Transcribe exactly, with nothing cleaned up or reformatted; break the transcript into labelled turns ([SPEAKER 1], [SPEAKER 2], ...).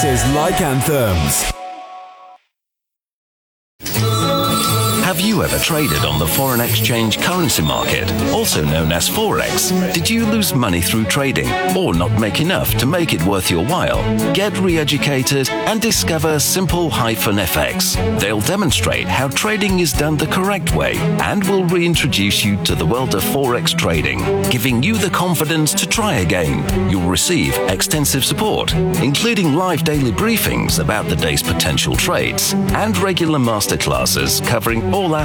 [SPEAKER 1] prices like anthems.
[SPEAKER 2] Have you ever traded on the foreign exchange currency market, also known as Forex? Did you lose money through trading or not make enough to make it worth your while? Get re-educated and discover Simple-F X. They'll demonstrate how trading is done the correct way and will reintroduce you to the world of Forex trading, giving you the confidence to try again. You'll receive extensive support, including live daily briefings about the day's potential trades and regular masterclasses covering all